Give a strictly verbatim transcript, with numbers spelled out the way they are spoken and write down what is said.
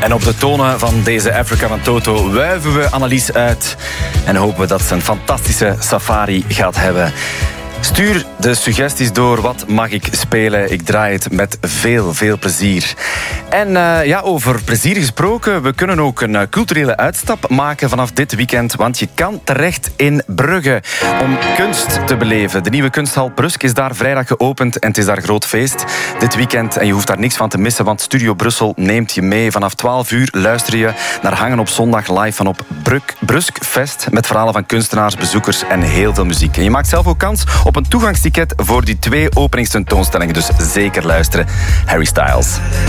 En op de tonen van deze Africa van Toto wuiven we Annelies uit en hopen we dat ze een fantastische safari gaat hebben. Stuur de suggesties door. Wat mag ik spelen? Ik draai het met veel, veel plezier. En uh, ja, over plezier gesproken, we kunnen ook een uh, culturele uitstap maken vanaf dit weekend, want je kan terecht in Brugge om kunst te beleven. De nieuwe kunsthal Brusk is daar vrijdag geopend en het is daar groot feest dit weekend. En je hoeft daar niks van te missen, want Studio Brussel neemt je mee. Vanaf twaalf uur luister je naar Hangen op Zondag live van op Bruk, Brusk Fest met verhalen van kunstenaars, bezoekers en heel veel muziek. En je maakt zelf ook kans op een toegangsticket voor die twee openingstentoonstellingen, dus zeker luisteren. Harry Styles.